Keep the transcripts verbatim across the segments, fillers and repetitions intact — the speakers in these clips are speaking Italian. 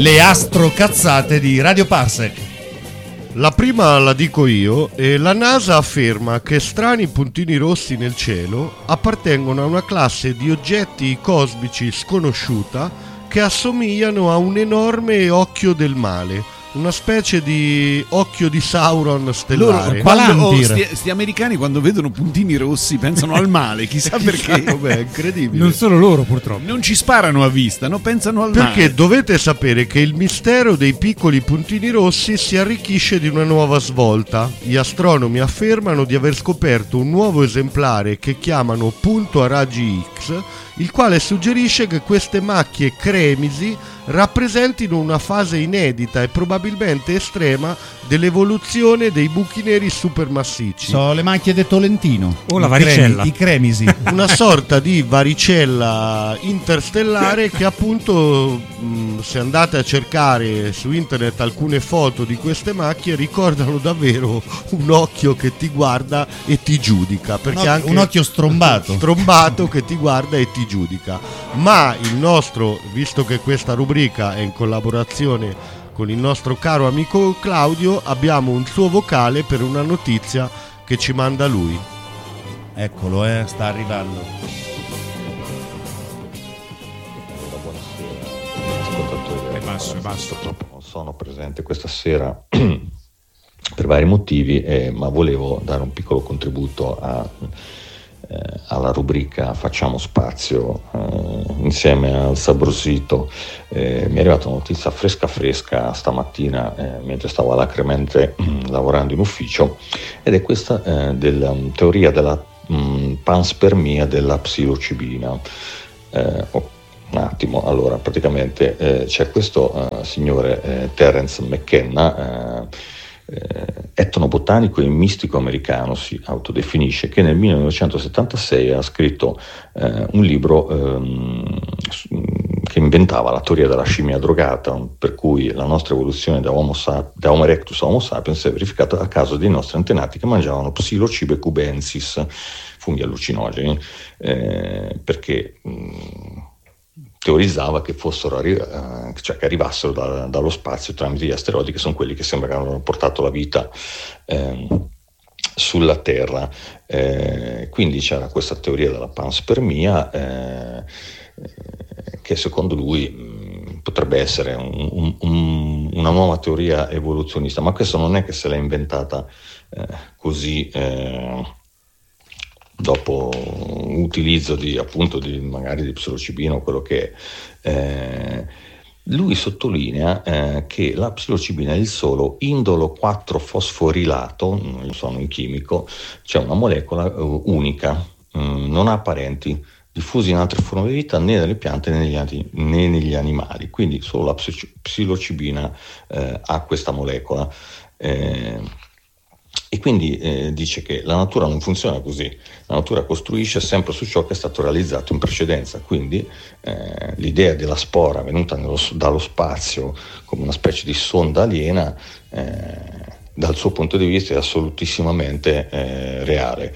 Le astrocazzate di Radio Parsec. La prima la dico io, e la NASA afferma che strani puntini rossi nel cielo appartengono a una classe di oggetti cosmici sconosciuta che assomigliano a un enorme occhio del male, una specie di occhio di Sauron stellare. Loro, quando, oh, sti, sti americani quando vedono puntini rossi pensano al male, chissà perché. Vabbè, è incredibile. Non solo loro, purtroppo. Non ci sparano a vista, no? Pensano al Perché male. Perché dovete sapere che il mistero dei piccoli puntini rossi si arricchisce di una nuova svolta. Gli astronomi affermano di aver scoperto un nuovo esemplare che chiamano punto a raggi X, il quale suggerisce che queste macchie cremisi rappresentino una fase inedita e probabilmente estrema dell'evoluzione dei buchi neri supermassicci. Sono le macchie di Tolentino. O la I varicella. Cremi, I cremisi. Una sorta di varicella interstellare che appunto, mh, se andate a cercare su internet alcune foto di queste macchie, ricordano davvero un occhio che ti guarda e ti giudica. Perché un, occhio, anche un occhio strombato. Strombato che ti guarda e ti giudica. Ma il nostro, visto che questa rubrica è in collaborazione con il nostro caro amico Claudio, abbiamo un suo vocale per una notizia che ci manda lui. Eccolo, eh, sta arrivando. Buonasera, ascoltatori. È basso, è basso. Purtroppo non sono presente questa sera per vari motivi, eh, ma volevo dare un piccolo contributo a Eh, alla rubrica Facciamo Spazio, eh, insieme al Sabrosito. Eh, mi è arrivata una notizia fresca fresca stamattina, eh, mentre stavo alacremente mm, lavorando in ufficio, ed è questa eh, della um, teoria della um, panspermia della psilocibina. Eh, oh, un attimo, allora praticamente eh, c'è questo uh, signore eh, Terence McKenna, eh, Eh, etnobotanico e mistico americano, si autodefinisce, che nel millenovecentosettantasei ha scritto eh, un libro ehm, che inventava la teoria della scimmia drogata, per cui la nostra evoluzione da Homo, sap- da Homo erectus a Homo sapiens è verificata a causa dei nostri antenati che mangiavano psilocybe cubensis, funghi allucinogeni, eh, perché mh, teorizzava che fossero arri- eh, cioè che arrivassero da, dallo spazio tramite gli asteroidi, che sono quelli che sembra che hanno portato la vita eh, sulla Terra. Eh, quindi c'era questa teoria della panspermia eh, eh, che secondo lui mh, potrebbe essere un, un, un, una nuova teoria evoluzionista, ma questo non è che se l'ha inventata eh, così eh, dopo utilizzo di appunto di magari di psilocibina o quello che è. Eh, lui sottolinea eh, che la psilocibina è il solo indolo quattro fosforilato, non sono un chimico, cioè una molecola uh, unica, um, non ha parenti, diffusi in altre forme di vita né nelle piante né negli, ati- né negli animali, quindi solo la psilocibina eh, ha questa molecola. Eh, E quindi eh, dice che la natura non funziona così, la natura costruisce sempre su ciò che è stato realizzato in precedenza, quindi eh, l'idea della spora venuta nello, dallo spazio come una specie di sonda aliena, eh, dal suo punto di vista è assolutissimamente eh, reale.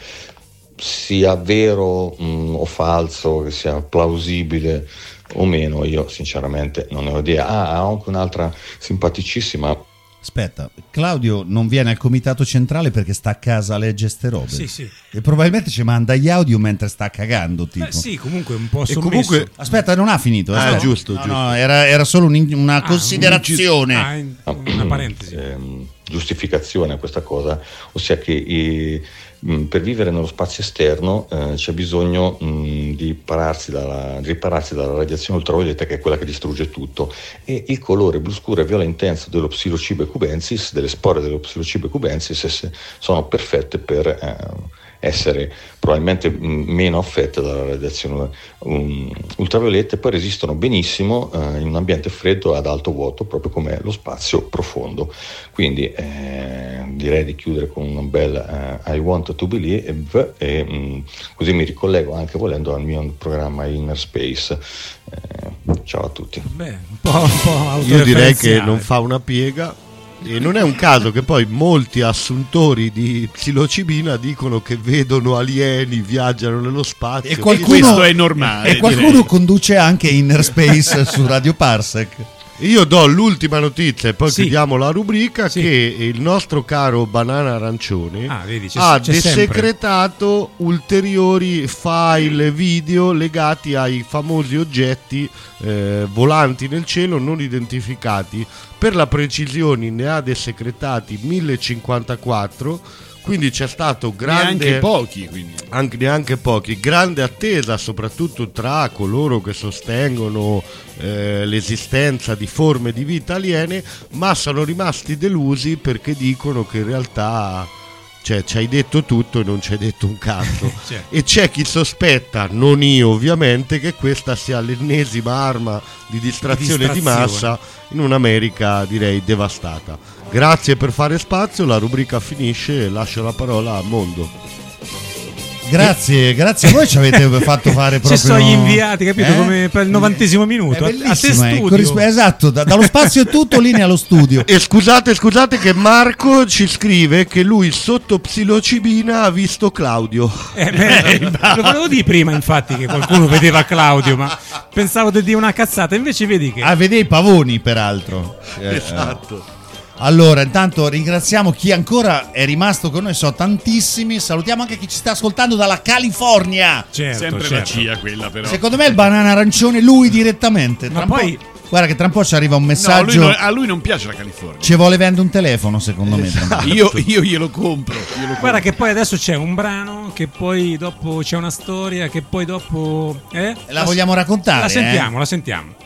Sia vero mh, o falso, che sia plausibile o meno, io sinceramente non ne ho idea. Ah, ha anche un'altra simpaticissima. Aspetta, Claudio non viene al comitato centrale perché sta a casa a leggere ste robe. Sì, sì. E probabilmente ci manda gli audio mentre sta cagando, tipo. Beh, sì, comunque un po' E sommesso. comunque Aspetta, non ha finito. Ah, aspetta. giusto, no, giusto. no, era, era solo un- una Ah, considerazione. un- ah, in- una parentesi. ehm, giustificazione a questa cosa, ossia che i, mh, per vivere nello spazio esterno eh, c'è bisogno mh, di, pararsi dalla, di ripararsi dalla radiazione ultravioletta, che è quella che distrugge tutto, e il colore blu scuro e viola intenso dello psilocybe cubensis, delle spore dello psilocybe cubensis, esse sono perfette per eh, essere probabilmente mh, meno affette dalla radiazione um, ultravioletta, e poi resistono benissimo eh, in un ambiente freddo ad alto vuoto, proprio come lo spazio profondo. Quindi eh, direi di chiudere con un bel uh, I want to believe, e mh, così mi ricollego anche volendo al mio programma Inner Space. Eh, ciao a tutti. Beh, un po', un po' io direi che autoreferenziale. non fa una piega. E non è un caso che poi molti assuntori di psilocibina dicono che vedono alieni, viaggiano nello spazio. E qualcuno, Questo è normale, E qualcuno direi. conduce anche Inner Space su Radio Parsec. Io do l'ultima notizia e poi Sì. chiudiamo la rubrica, Sì. che il nostro caro Banana Arancione Ah, vedi, c'è- ha c'è desecretato ulteriori file video legati ai famosi oggetti eh, volanti nel cielo non identificati. Per la precisione ne ha desecretati mille cinquantaquattro, quindi c'è stato grande... Neanche pochi, quindi. Anche, neanche pochi, grande attesa soprattutto tra coloro che sostengono eh, l'esistenza di forme di vita aliene, ma sono rimasti delusi perché dicono che in realtà, cioè, ci hai detto tutto e non ci hai detto un cazzo. Certo. E c'è chi sospetta, non io ovviamente, che questa sia l'ennesima arma di distrazione di, Distrazione. massa in un'America direi devastata. Grazie per fare spazio, la rubrica finisce e lascio la parola a Mondo. Grazie, grazie a voi, ci avete fatto fare proprio... Ci sono gli inviati, capito? Eh? Come per il novantesimo minuto. È A- a te bellissimo, eh, studio. corrisp- esatto, da- dallo spazio è tutto, linea allo studio. E scusate, scusate che Marco ci scrive che lui sotto psilocibina ha visto Claudio. Eh, beh, lo volevo dire prima, infatti, che qualcuno vedeva Claudio, ma pensavo di dire una cazzata. Invece vedi che... Ah, vedi i pavoni, peraltro. Eh, eh. Esatto. Allora, intanto ringraziamo chi ancora è rimasto con noi, so tantissimi. Salutiamo anche chi ci sta ascoltando dalla California. Certo, Sempre certo. la C I A quella, però. Secondo me il banana arancione lui direttamente. Tra Ma un po'- poi- guarda che tra un po' ci arriva un No, a lui, messaggio. non, a lui non piace la California. Ci vuole vendere un telefono, secondo me. tra un po'. Io, io glielo compro. Glielo compro. Guarda che poi adesso c'è un brano, che poi dopo c'è una storia, che poi dopo... Eh? La vogliamo raccontare, La eh? sentiamo, la sentiamo.